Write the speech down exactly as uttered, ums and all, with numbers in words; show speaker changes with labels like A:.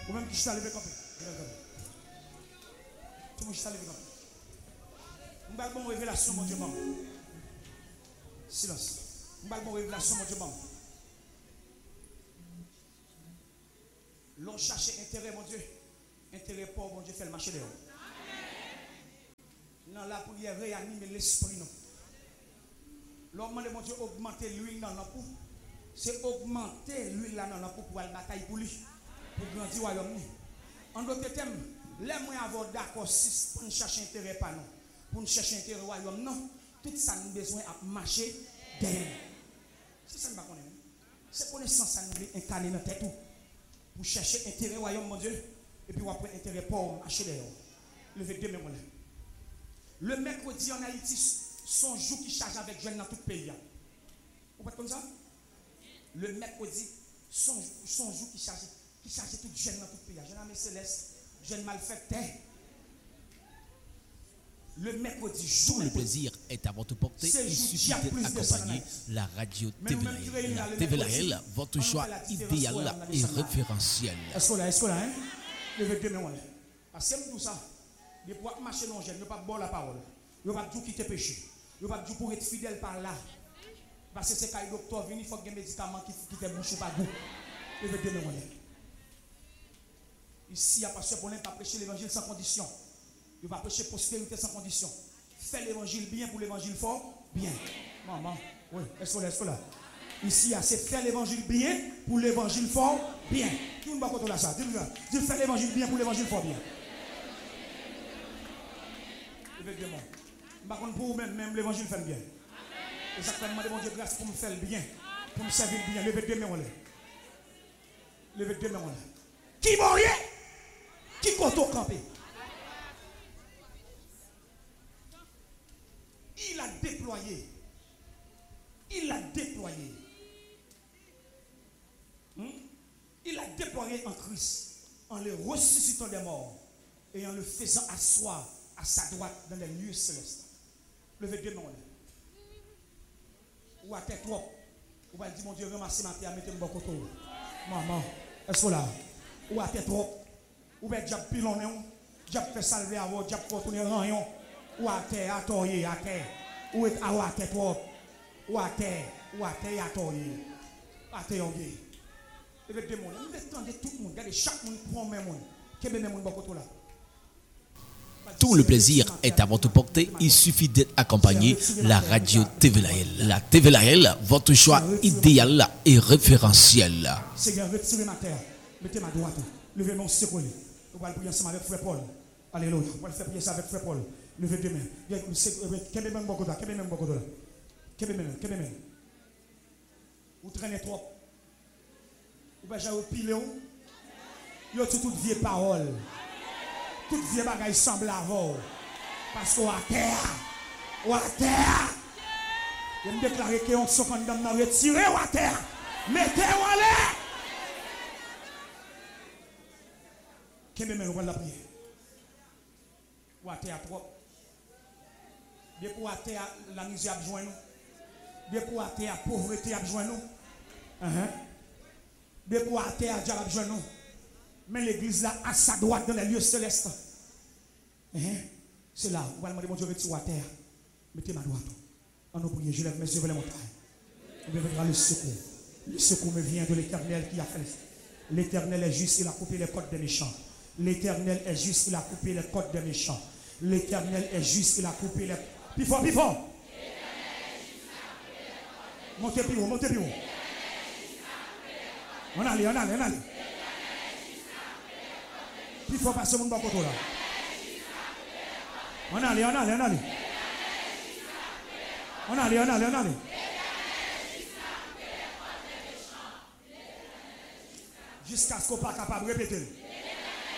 A: Ou même qui s'est levé comme ça. Tout le monde s'est levé comme ça. On va bon révélation, mon Dieu, maman. Silence. On va bon révélation, mon Dieu, maman. L'on cherche intérêt, mon Dieu. Intérêt pauvre, mon Dieu, fait le marché dehors. Non, là, pour y réanimer l'esprit, non. L'homme demande, mon Dieu, augmenter l'huile dans l'eau. C'est augmenter l'huile dans l'eau pour aller bataille pour lui. Pour grandir royaume. En d'autres termes, les moyens avoir d'accord si pour nous chercher intérêt pas non. Pour nous chercher intérêt royaume non. Tout ça nous besoin à marcher derrière. C'est ça que nous connaissons. C'est connaissance ça nous incarner dans tête tout. Pour chercher intérêt royaume mon Dieu et puis on prendre intérêt pauvre marcher derrière. Levez deux mains. Le mercredi en Haïti son jour qui charge avec jeunes dans tout le pays. Vous pas comme ça? Le mercredi son son jour qui charge qui charge tout jeune dans tout le pays. Jeune ami céleste, jeune malfaiteur. Le mercredi jour.
B: Tout le plaisir est à votre portée. Il suffit d'être accompagné la radio T V L. La T V L, votre choix idéal et référentiel.
A: Est-ce que là, est-ce que là, hein? Levez deux mains. Parce que tout ça, ne pouvez pas marcher non jeune, ne pas boire la parole. Ne pas tout quitter péché. Ne pas tout pour être fidèle par là. Parce que c'est quand le docteur vient, il faut qu'il y ait des médicaments qui te bouchent pas goût. Levez deux mains. Ici, il n'y a pas ce problème, pas prêcher l'évangile sans condition. Il va prêcher prospérité sans condition. Fais l'évangile bien pour l'évangile fort, bien. Maman, oui, est-ce que là, est-ce que là? Ici, c'est faire l'évangile bien pour l'évangile fort, bien. Tout le monde va contre ça. Dis faire l'évangile bien pour l'évangile fort, bien. Évidemment. Par contre, pour vous-même, même l'évangile fait bien. Et ça fait demander mon Dieu grâce pour me faire bien, pour me servir bien. Levez deux mains, levez deux mains. Qui mourit? Qui compte au campé? Il a déployé. Il a déployé. Hmm? Il a déployé en Christ en le ressuscitant des morts et en le faisant asseoir à sa droite dans les lieux célestes. Levez deux mains. Ou à tête trop. Ou va dire mon Dieu, ramassez ma terre, mettez-moi bon côté. Maman, est-ce que là? Ou à tête trop. Ou bien diable pilonné, diable fait salver à vous, diable faut tourner rayon. Ou à terre, à toyer, à terre. Ou à terre trop. Ou à terre, ou à terre, à toyer. À terre, ok. Et les démons, nous attendons tout le monde, regardez chaque monde prend même monde. Quel est le monde bon là?
B: Tout le plaisir est à votre portée. Il suffit d'être accompagné la radio T V L. La T V L, votre choix idéal et référentiel.
A: Seigneur, retirez ma terre. Mettez ma droite. Levez mon secours. Vous allez prier ensemble avec Frère Paul. Alléluia. Vous allez faire prier ça avec Frère Paul. Levez deux mains. Quel est même beaucoup là? Quel est même beaucoup là? Quel est même? Quel est même? Vous traînez trop. Vous allez jouer pile. Vous avez toutes vieilles paroles. Toutes vieilles bagailles semblent avoir. Parce qu'on a terre. On a terre. Je me déclare que on se condamne à retirer à terre. Mettez-vous en l'air. Quel est même la prière? Ou à terre trop. Bien pour à terre la misère a besoin nous. Bien pour à terre la pauvreté a besoin nous. Bien pour à terre Dieu a besoin nous. Mais l'église là à sa droite dans les lieux célestes. C'est là où on va demander mon Dieu retire à terre. Mettez ma droite. En nous prier, je lève mes yeux vers les montagnes. Il me viendra le secours. Le secours me vient de l'Éternel qui a fait. L'Éternel est juste, il a coupé les côtes des méchants. L'Éternel est juste, il a coupé les côtes des méchants. L'Éternel est juste, il a coupé les... Plus fort, plus fort. Montez plus haut, montez plus haut. On allait, on allait, on allait. Plus fort parce que mon bon côté là. On allait, on allait, on allait. On allait, on allait, on allait. Jusqu'à ce qu'on ne soit pas capable de répéter.